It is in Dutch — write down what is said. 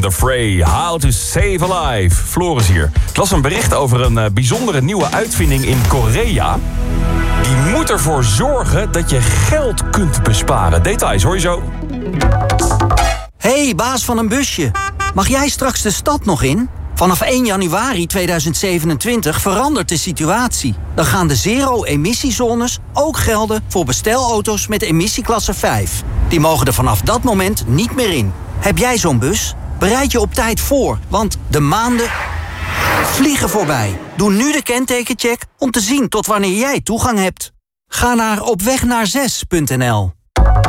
The Fray, How to Save a Life. Floris hier. Ik las een bericht over een bijzondere nieuwe uitvinding in Korea. Die moet ervoor zorgen dat je geld kunt besparen. Details hoor je zo. Hey, baas van een busje. Mag jij straks de stad nog in? Vanaf 1 januari 2027 verandert de situatie. Dan gaan de zero-emissiezones ook gelden voor bestelauto's met emissieklasse 5. Die mogen er vanaf dat moment niet meer in. Heb jij zo'n bus? Bereid je op tijd voor, want de maanden vliegen voorbij. Doe nu de kentekencheck om te zien tot wanneer jij toegang hebt. Ga naar opwegnaar6.nl.